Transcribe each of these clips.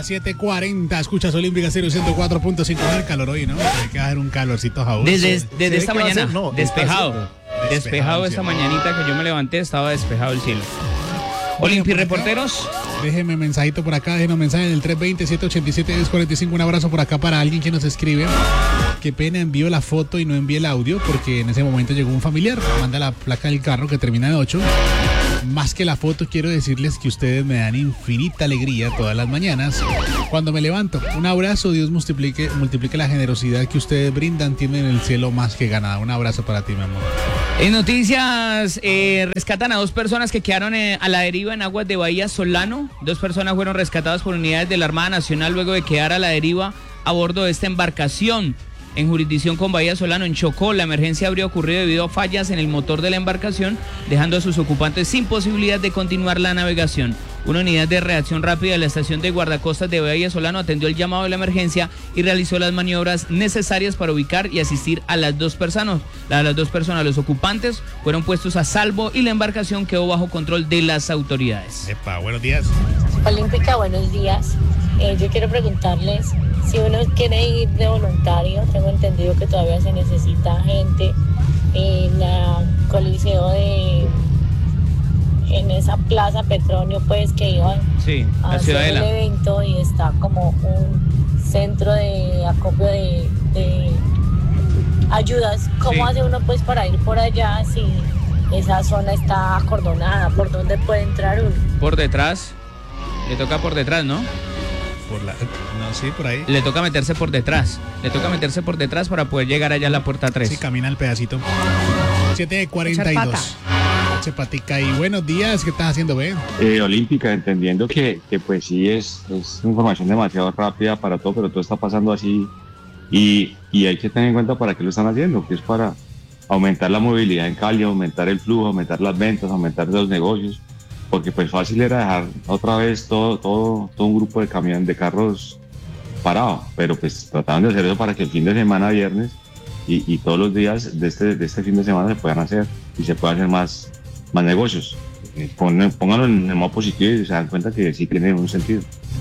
7:40, escuchas Olímpica 104.5. El calor hoy, ¿no? Hay que hacer un calorcito jaboso. Desde esta mañana, despejado. Despejado esta cielo. mañanita que yo me levanté, estaba despejado el cielo. Olimpi reporteros. Déjeme mensajito por acá, déjenos mensaje en el 320-787-1045. Un abrazo por acá para alguien que nos escribe. Qué pena, envío la foto y no envié el audio porque en ese momento llegó un familiar. Manda la placa del carro que termina en 8. Más que la foto, quiero decirles que ustedes me dan infinita alegría todas las mañanas cuando me levanto. Un abrazo, Dios multiplique la generosidad que ustedes brindan. Tienen el cielo más que ganado. Un abrazo para ti, mi amor. En noticias, rescatan a 2 personas que quedaron a la deriva en aguas de Bahía Solano. 2 personas fueron rescatadas por unidades de la Armada Nacional luego de quedar a la deriva a bordo de esta embarcación. En jurisdicción con Bahía Solano, en Chocó, la emergencia habría ocurrido debido a fallas en el motor de la embarcación, dejando a sus ocupantes sin posibilidad de continuar la navegación. Una unidad de reacción rápida de la estación de guardacostas de Bahía Solano atendió el llamado de la emergencia y realizó las maniobras necesarias para ubicar y asistir a las 2 personas. Los ocupantes fueron puestos a salvo y la embarcación quedó bajo control de las autoridades. Epa, buenos días. Olímpica, buenos días. Yo quiero preguntarles si uno quiere ir de voluntario. Tengo entendido que todavía se necesita gente en la Coliseo en esa Plaza Petronio, pues, que iban a hacer el Ciudadela. evento y está como un centro de acopio de ayudas. ¿Cómo hace uno pues para ir por allá si esa zona está acordonada? ¿Por dónde puede entrar uno? Por detrás, le toca por detrás, ¿no? Sí, por ahí. Le toca meterse por detrás. Para poder llegar allá a la puerta 3. Sí, camina el pedacito. 7:42. Patica. Y buenos días, ¿qué estás haciendo, ve? Olímpica, entendiendo que pues sí es información demasiado rápida para todo, pero todo está pasando así y hay que tener en cuenta para qué lo están haciendo, que es para aumentar la movilidad en Cali, aumentar el flujo, aumentar las ventas, aumentar los negocios, porque pues fácil era dejar otra vez todo un grupo de carros parado, pero pues trataban de hacer eso para que el fin de semana, viernes y todos los días de este fin de semana se puedan hacer y se puedan hacer más negocios. Pónganlo en el modo positivo y se dan cuenta que sí tiene un sentido.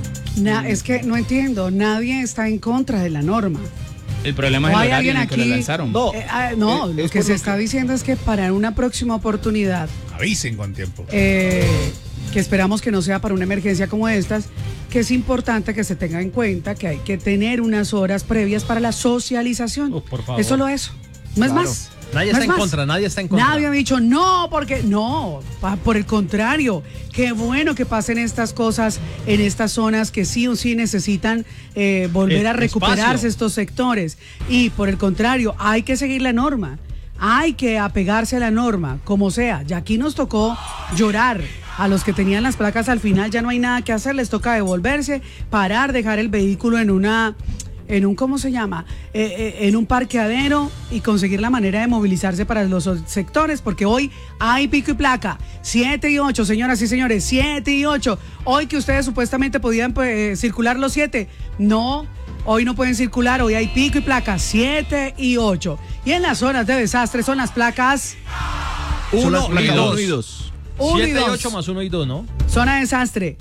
Es que no entiendo, nadie está en contra de la norma. El problema es el horario en el que lo lanzaron. Lo que se está diciendo es que para una próxima oportunidad, avisen con tiempo. Que esperamos que no sea para una emergencia como estas, que es importante que se tenga en cuenta que hay que tener unas horas previas para la socialización. Por favor. Es solo eso, no es más. Nadie está en contra. Nadie ha dicho no, porque no, por el contrario, qué bueno que pasen estas cosas en estas zonas que sí o sí necesitan volver a recuperarse estos sectores. Y por el contrario, hay que seguir la norma, hay que apegarse a la norma, como sea. Ya aquí nos tocó llorar. A los que tenían las placas al final ya no hay nada que hacer, les toca devolverse, parar, dejar el vehículo en un ¿cómo se llama? En un parqueadero y conseguir la manera de movilizarse para los sectores, porque hoy hay pico y placa, 7 y 8, señoras y señores, 7 y 8. Hoy que ustedes supuestamente podían circular los 7, no, hoy no pueden circular, hoy hay pico y placa, 7 y 8. Y en las zonas de desastre son las placas 1 y 2. 7 y 8 más 1 y 2, ¿no? Zona de desastre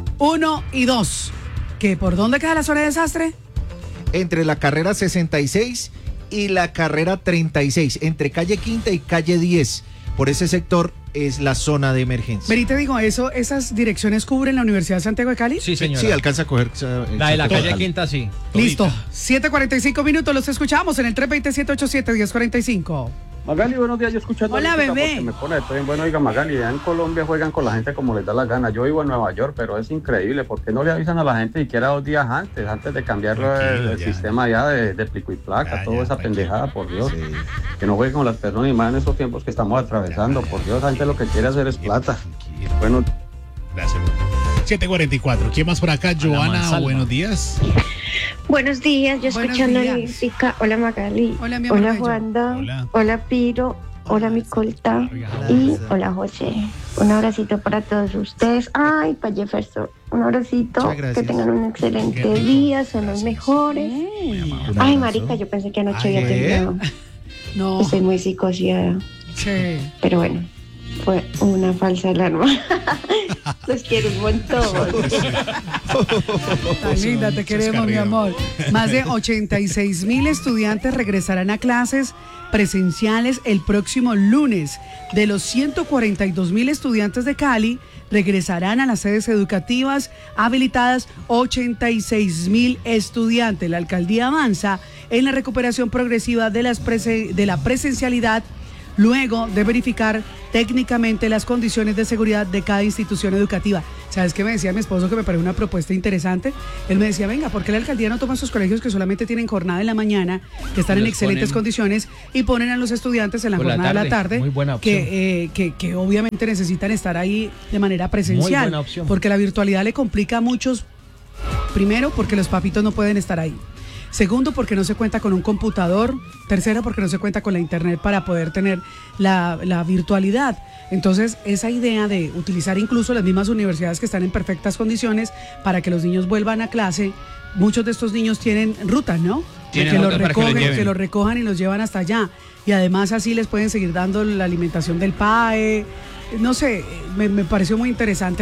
1 y 2. ¿Que por dónde queda la zona de desastre? Entre la carrera 66 y la carrera 36, entre calle Quinta y calle 10. Por ese sector es la zona de emergencia. Vení, te digo, ¿esas direcciones cubren la Universidad de Santiago de Cali? Sí, señora. Sí, alcanza a coger. La de la calle Quinta, sí. Listo. 7:45 minutos, los escuchamos en el 320-787-1045. Magali, buenos días, yo escuchando. Hola, bebé. Me pone bueno, oiga, Magali, ya en Colombia juegan con la gente como les da la gana. Yo vivo en Nueva York, pero es increíble. ¿Por qué no le avisan a la gente siquiera 2 días antes de cambiar el sistema ya de pico y placa, toda esa pendejada, por Dios? Sí. Que no jueguen con las personas y más en estos tiempos que estamos atravesando. Por Dios, la gente lo que quiere hacer es plata. Bueno. Gracias. 7:44. ¿Quién más por acá? Joana, buenos días. Buenos días, yo escuchando Olímpica. Hola Magali. Hola mi amor. Hola Juanda. Hola Piro. Hola Micolta. Y hola José. Un abracito para todos ustedes. Ay, para Jefferson. Un abracito. Que tengan un excelente día. Son los mejores. Ay, marica, yo pensé que anoche había terminado. No. Estoy muy psicoseada. Sí. Pero bueno. fue una falsa alarma. Los quiero un montón. Tan linda, te queremos, mi amor. Más de 86,000 estudiantes regresarán a clases presenciales el próximo lunes. De los 142,000 estudiantes de Cali, regresarán a las sedes educativas habilitadas 86,000 estudiantes. La alcaldía avanza en la recuperación progresiva de la presencialidad, luego de verificar técnicamente las condiciones de seguridad de cada institución educativa. ¿Sabes qué me decía mi esposo? Que me parece una propuesta interesante. Él me decía, venga, ¿por qué la alcaldía no toma esos colegios que solamente tienen jornada en la mañana, que están en excelentes condiciones, y ponen a los estudiantes en la jornada de la tarde? Muy buena opción. Que obviamente necesitan estar ahí de manera presencial. Muy buena opción. Porque la virtualidad le complica a muchos, primero, porque los papitos no pueden estar ahí. Segundo, porque no se cuenta con un computador. Tercero, porque no se cuenta con la internet para poder tener la virtualidad. Entonces, esa idea de utilizar incluso las mismas universidades que están en perfectas condiciones para que los niños vuelvan a clase, muchos de estos niños tienen rutas, ¿no? Que los recojan y los llevan hasta allá. Y además así les pueden seguir dando la alimentación del PAE. No sé, me pareció muy interesante